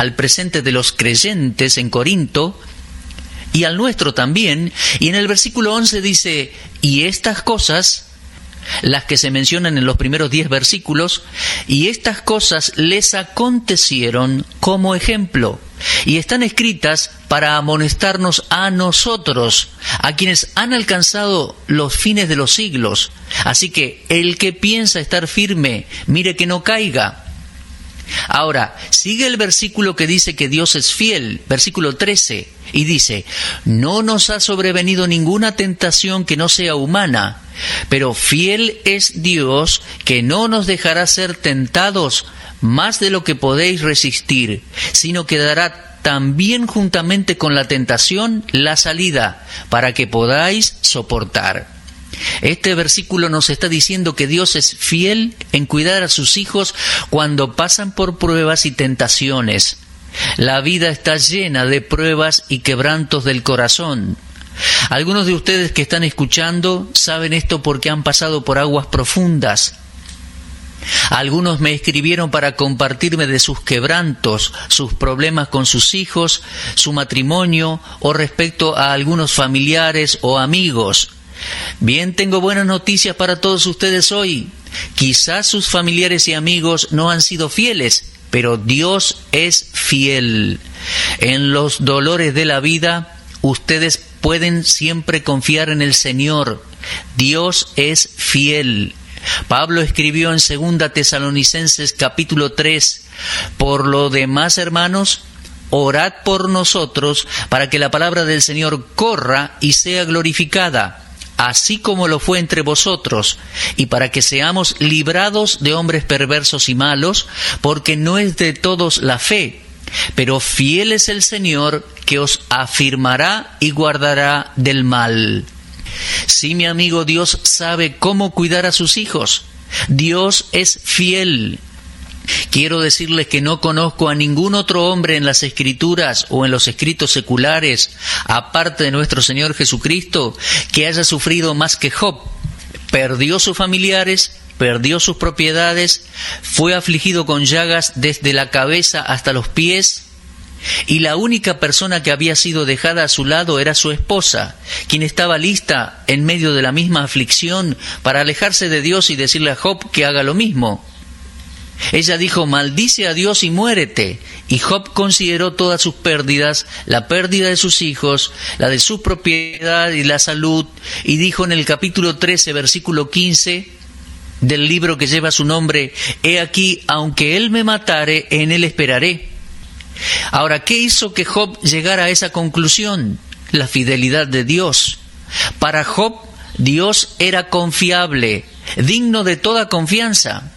al presente de los creyentes en Corinto y al nuestro también. Y en el versículo 11 dice: y estas cosas, las que se mencionan en los primeros 10 versículos, y estas cosas les acontecieron como ejemplo, y están escritas para amonestarnos a nosotros, a quienes han alcanzado los fines de los siglos. Así que el que piensa estar firme, mire que no caiga. Ahora, sigue el versículo que dice que Dios es fiel, versículo 13, y dice: no nos ha sobrevenido ninguna tentación que no sea humana, pero fiel es Dios, que no nos dejará ser tentados más de lo que podéis resistir, sino que dará también juntamente con la tentación la salida, para que podáis soportar. Este versículo nos está diciendo que Dios es fiel en cuidar a sus hijos cuando pasan por pruebas y tentaciones. La vida está llena de pruebas y quebrantos del corazón. Algunos de ustedes que están escuchando saben esto porque han pasado por aguas profundas. Algunos me escribieron para compartirme de sus quebrantos, sus problemas con sus hijos, su matrimonio o respecto a algunos familiares o amigos. Bien, tengo buenas noticias para todos ustedes hoy. Quizás sus familiares y amigos no han sido fieles, pero Dios es fiel. En los dolores de la vida, ustedes pueden siempre confiar en el Señor. Dios es fiel. Pablo escribió en 2 Tesalonicenses capítulo 3: por lo demás, hermanos, orad por nosotros para que la palabra del Señor corra y sea glorificada, así como lo fue entre vosotros, y para que seamos librados de hombres perversos y malos, porque no es de todos la fe, pero fiel es el Señor, que os afirmará y guardará del mal. Sí, mi amigo, Dios sabe cómo cuidar a sus hijos. Dios es fiel. Quiero decirles que no conozco a ningún otro hombre en las Escrituras o en los escritos seculares, aparte de nuestro Señor Jesucristo, que haya sufrido más que Job. Perdió sus familiares, perdió sus propiedades, fue afligido con llagas desde la cabeza hasta los pies, y la única persona que había sido dejada a su lado era su esposa, quien estaba lista en medio de la misma aflicción para alejarse de Dios y decirle a Job que haga lo mismo. Ella dijo: maldice a Dios y muérete. Y Job consideró todas sus pérdidas, la pérdida de sus hijos, la de su propiedad y la salud, y dijo en el capítulo 13, versículo 15 del libro que lleva su nombre: he aquí, aunque él me matare, en él esperaré. Ahora, ¿qué hizo que Job llegara a esa conclusión? La fidelidad de Dios. Para Job, Dios era confiable, digno de toda confianza.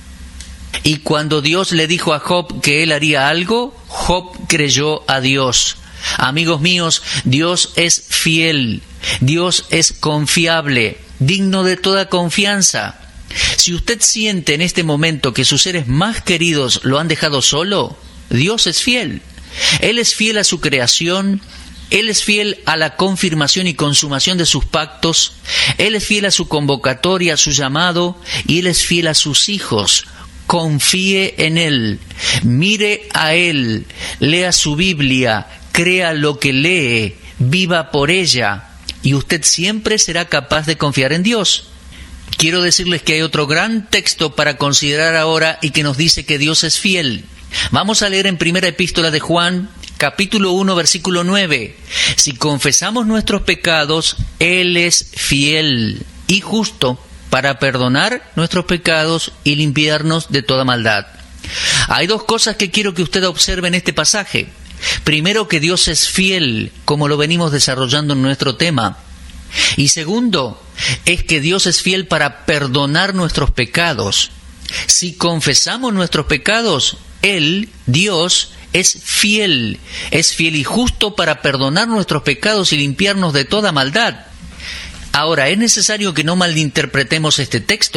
Y cuando Dios le dijo a Job que él haría algo, Job creyó a Dios. Amigos míos, Dios es fiel, Dios es confiable, digno de toda confianza. Si usted siente en este momento que sus seres más queridos lo han dejado solo, Dios es fiel. Él es fiel a su creación, Él es fiel a la confirmación y consumación de sus pactos, Él es fiel a su convocatoria, a su llamado, y Él es fiel a sus hijos. Confíe en Él, mire a Él, lea su Biblia, crea lo que lee, viva por ella, y usted siempre será capaz de confiar en Dios. Quiero decirles que hay otro gran texto para considerar ahora y que nos dice que Dios es fiel. Vamos a leer en primera epístola de Juan, capítulo 1, versículo 9. Si confesamos nuestros pecados, Él es fiel y justo para perdonar nuestros pecados y limpiarnos de toda maldad. Hay dos cosas que quiero que usted observe en este pasaje. Primero, que Dios es fiel, como lo venimos desarrollando en nuestro tema. Y segundo, es que Dios es fiel para perdonar nuestros pecados. Si confesamos nuestros pecados, Él, Dios, es fiel y justo para perdonar nuestros pecados y limpiarnos de toda maldad. Ahora, es necesario que no malinterpretemos este texto,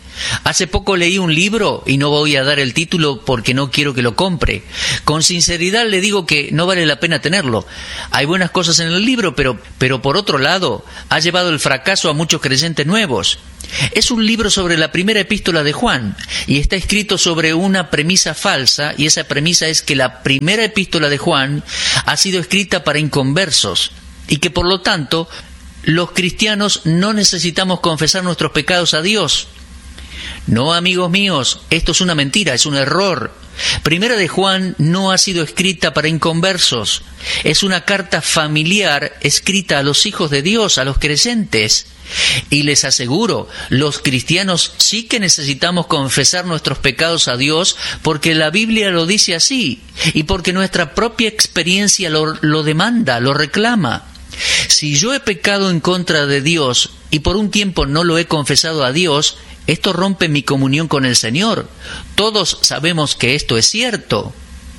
Hace poco leí un libro, y no voy a dar el título porque no quiero que lo compre. Con sinceridad le digo que no vale la pena tenerlo. Hay buenas cosas en el libro, pero por otro lado, ha llevado el fracaso a muchos creyentes nuevos. Es un libro sobre la primera epístola de Juan, y está escrito sobre una premisa falsa, y esa premisa es que la primera epístola de Juan ha sido escrita para inconversos, y que por lo tanto, los cristianos no necesitamos confesar nuestros pecados a Dios. No, amigos míos, esto es una mentira, es un error. Primera de Juan no ha sido escrita para inconversos. Es una carta familiar escrita a los hijos de Dios, a los creyentes. Y les aseguro, los cristianos sí que necesitamos confesar nuestros pecados a Dios, porque la Biblia lo dice así, y porque nuestra propia experiencia lo demanda, lo reclama. Si yo he pecado en contra de Dios y por un tiempo no lo he confesado a Dios, esto rompe mi comunión con el Señor. Todos sabemos que esto es cierto.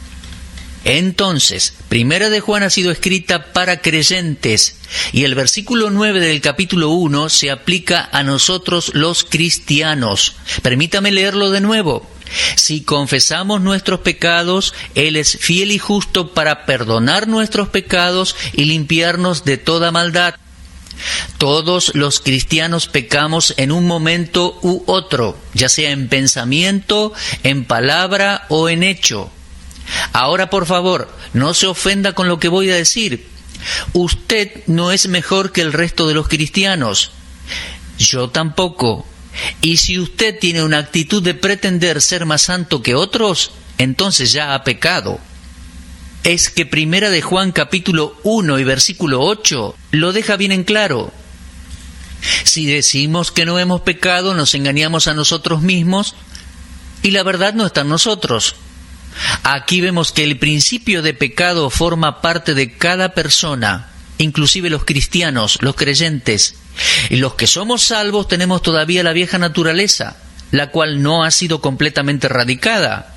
Entonces, Primera de Juan ha sido escrita para creyentes, y el versículo 9 del capítulo 1 se aplica a nosotros los cristianos. Permítame leerlo de nuevo. Si confesamos nuestros pecados, Él es fiel y justo para perdonar nuestros pecados y limpiarnos de toda maldad. Todos los cristianos pecamos en un momento u otro, ya sea en pensamiento, en palabra o en hecho. Ahora, por favor, no se ofenda con lo que voy a decir. Usted no es mejor que el resto de los cristianos. Yo tampoco. Y si usted tiene una actitud de pretender ser más santo que otros, entonces ya ha pecado. Es que Primera de Juan capítulo 1 y versículo 8 lo deja bien en claro. Si decimos que no hemos pecado, nos engañamos a nosotros mismos y la verdad no está en nosotros. Aquí vemos que el principio de pecado forma parte de cada persona, inclusive los cristianos, los creyentes. Y los que somos salvos tenemos todavía la vieja naturaleza, la cual no ha sido completamente erradicada.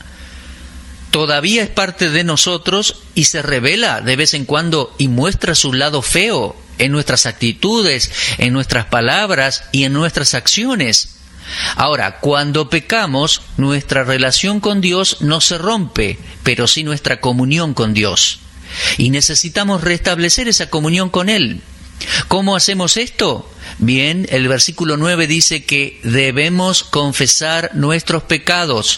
Todavía es parte de nosotros y se revela de vez en cuando y muestra su lado feo en nuestras actitudes, en nuestras palabras y en nuestras acciones. Ahora, cuando pecamos, nuestra relación con Dios no se rompe, pero sí nuestra comunión con Dios. Y necesitamos restablecer esa comunión con Él. ¿Cómo hacemos esto? Bien, el versículo 9 dice que debemos confesar nuestros pecados.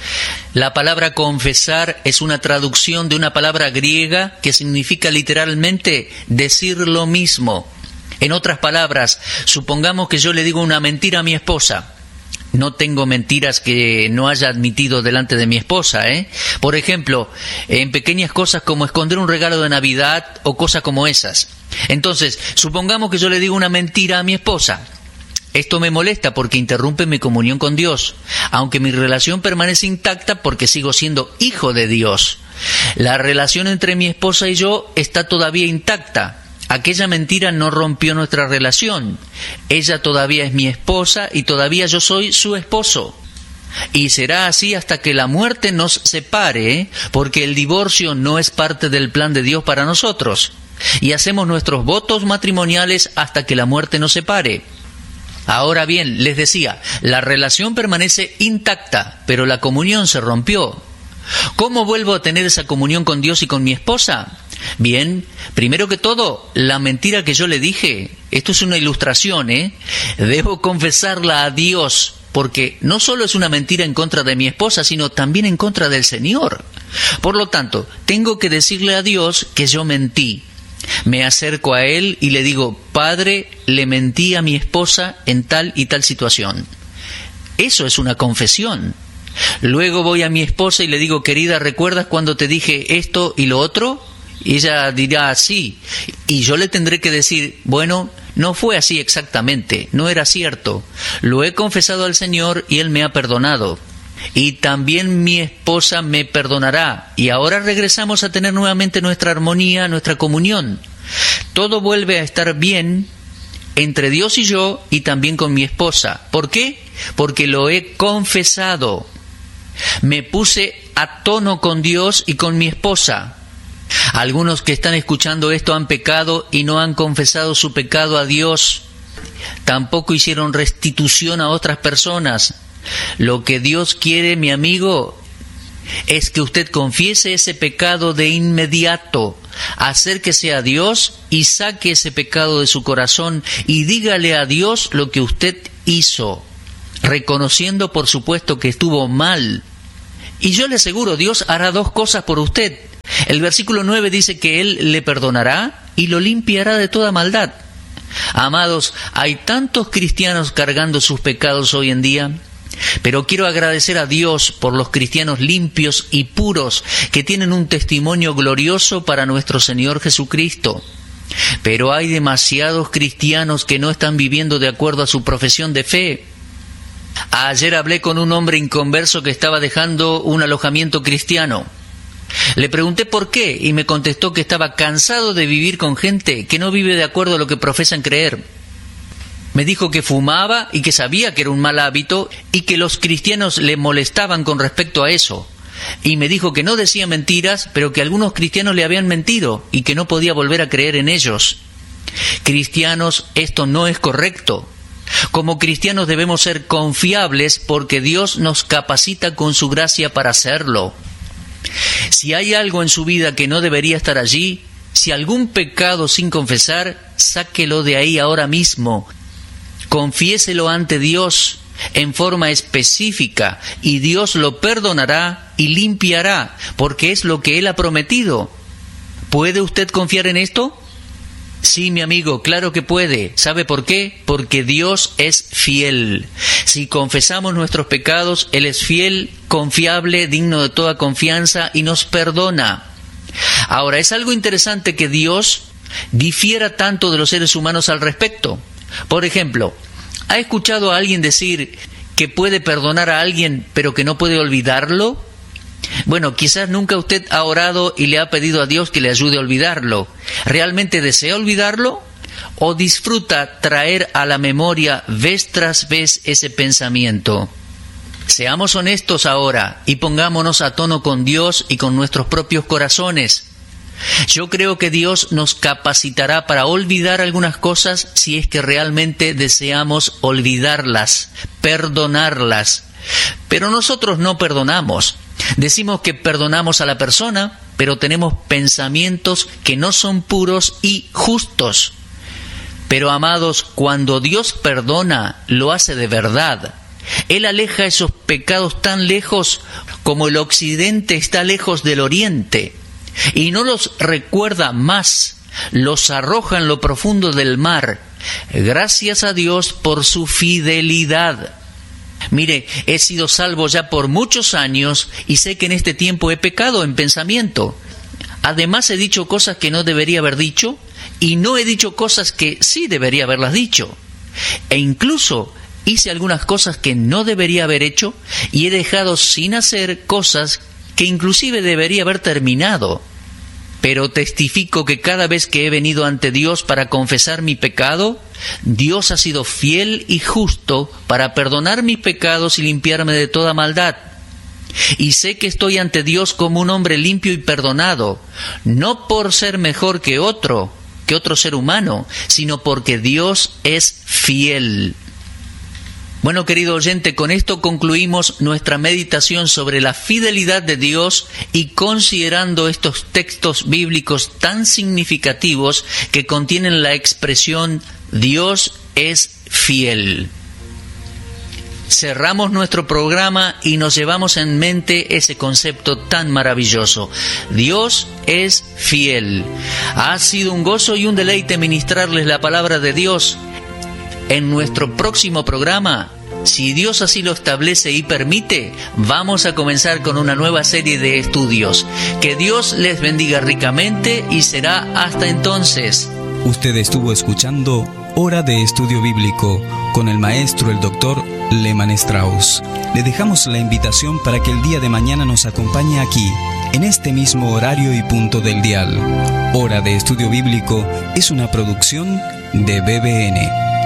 La palabra confesar es una traducción de una palabra griega que significa literalmente decir lo mismo. En otras palabras, supongamos que yo le digo una mentira a mi esposa. No tengo mentiras que no haya admitido delante de mi esposa, Por ejemplo, en pequeñas cosas como esconder un regalo de Navidad o cosas como esas. Entonces, supongamos que yo le digo una mentira a mi esposa. Esto me molesta porque interrumpe mi comunión con Dios, aunque mi relación permanece intacta porque sigo siendo hijo de Dios. La relación entre mi esposa y yo está todavía intacta. Aquella mentira no rompió nuestra relación. Ella todavía es mi esposa y todavía yo soy su esposo. Y será así hasta que la muerte nos separe, porque el divorcio no es parte del plan de Dios para nosotros. Y hacemos nuestros votos matrimoniales hasta que la muerte nos separe. Ahora bien, les decía, la relación permanece intacta, pero la comunión se rompió. ¿Cómo vuelvo a tener esa comunión con Dios y con mi esposa? Bien, primero que todo, la mentira que yo le dije, esto es una ilustración, Debo confesarla a Dios, porque no solo es una mentira en contra de mi esposa, sino también en contra del Señor. Por lo tanto, tengo que decirle a Dios que yo mentí. Me acerco a Él y le digo, Padre, le mentí a mi esposa en tal y tal situación. Eso es una confesión. Luego voy a mi esposa y le digo, querida, ¿recuerdas cuando te dije esto y lo otro? Y ella dirá, sí. Y yo le tendré que decir, bueno, no fue así exactamente, no era cierto. Lo he confesado al Señor y Él me ha perdonado. Y también mi esposa me perdonará. Y ahora regresamos a tener nuevamente nuestra armonía, nuestra comunión. Todo vuelve a estar bien entre Dios y yo y también con mi esposa. ¿Por qué? Porque lo he confesado. Me puse a tono con Dios y con mi esposa. Algunos que están escuchando esto han pecado y no han confesado su pecado a Dios. Tampoco hicieron restitución a otras personas. Lo que Dios quiere, mi amigo, es que usted confiese ese pecado de inmediato, acérquese a Dios y saque ese pecado de su corazón y dígale a Dios lo que usted hizo, reconociendo por supuesto que estuvo mal. Y yo le aseguro, Dios hará dos cosas por usted. El versículo 9 dice que Él le perdonará y lo limpiará de toda maldad. Amados, hay tantos cristianos cargando sus pecados hoy en día, pero quiero agradecer a Dios por los cristianos limpios y puros que tienen un testimonio glorioso para nuestro Señor Jesucristo. Pero hay demasiados cristianos que no están viviendo de acuerdo a su profesión de fe. Ayer hablé con un hombre inconverso que estaba dejando un alojamiento cristiano. Le pregunté por qué y me contestó que estaba cansado de vivir con gente que no vive de acuerdo a lo que profesan creer. Me dijo que fumaba y que sabía que era un mal hábito y que los cristianos le molestaban con respecto a eso. Y me dijo que no decía mentiras, pero que algunos cristianos le habían mentido y que no podía volver a creer en ellos. Cristianos, esto no es correcto. Como cristianos debemos ser confiables porque Dios nos capacita con su gracia para hacerlo. Si hay algo en su vida que no debería estar allí, si algún pecado sin confesar, sáquelo de ahí ahora mismo. Confiéselo ante Dios en forma específica y Dios lo perdonará y limpiará, porque es lo que Él ha prometido. ¿Puede usted confiar en esto? Sí, mi amigo, claro que puede. ¿Sabe por qué? Porque Dios es fiel. Si confesamos nuestros pecados, Él es fiel, confiable, digno de toda confianza y nos perdona. Ahora, es algo interesante que Dios difiera tanto de los seres humanos al respecto. Por ejemplo, ¿ha escuchado a alguien decir que puede perdonar a alguien pero que no puede olvidarlo? Bueno, quizás nunca usted ha orado y le ha pedido a Dios que le ayude a olvidarlo. ¿Realmente desea olvidarlo? ¿O disfruta traer a la memoria vez tras vez ese pensamiento? Seamos honestos ahora y pongámonos a tono con Dios y con nuestros propios corazones. Yo creo que Dios nos capacitará para olvidar algunas cosas si es que realmente deseamos olvidarlas, perdonarlas. Pero nosotros no perdonamos. Decimos que perdonamos a la persona, pero tenemos pensamientos que no son puros y justos. Pero amados, cuando Dios perdona, lo hace de verdad. Él aleja esos pecados tan lejos como el occidente está lejos del oriente. Y no los recuerda más, los arroja en lo profundo del mar. Gracias a Dios por su fidelidad. Mire, he sido salvo ya por muchos años y sé que en este tiempo he pecado en pensamiento. Además he dicho cosas que no debería haber dicho y no he dicho cosas que sí debería haberlas dicho. E incluso hice algunas cosas que no debería haber hecho y he dejado sin hacer cosas que inclusive debería haber terminado. Pero testifico que cada vez que he venido ante Dios para confesar mi pecado, Dios ha sido fiel y justo para perdonar mis pecados y limpiarme de toda maldad. Y sé que estoy ante Dios como un hombre limpio y perdonado, no por ser mejor que otro ser humano, sino porque Dios es fiel. Bueno, querido oyente, con esto concluimos nuestra meditación sobre la fidelidad de Dios y considerando estos textos bíblicos tan significativos que contienen la expresión Dios es fiel. Cerramos nuestro programa y nos llevamos en mente ese concepto tan maravilloso. Dios es fiel. Ha sido un gozo y un deleite ministrarles la palabra de Dios. En nuestro próximo programa, si Dios así lo establece y permite, vamos a comenzar con una nueva serie de estudios. Que Dios les bendiga ricamente y será hasta entonces. Usted estuvo escuchando Hora de Estudio Bíblico con el maestro, el doctor Lehman Strauss. Le dejamos la invitación para que el día de mañana nos acompañe aquí, en este mismo horario y punto del dial. Hora de Estudio Bíblico es una producción de BBN.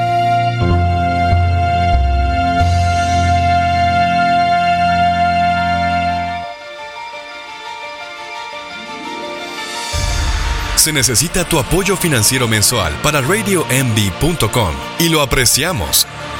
Se necesita tu apoyo financiero mensual para RadioMB.com y lo apreciamos.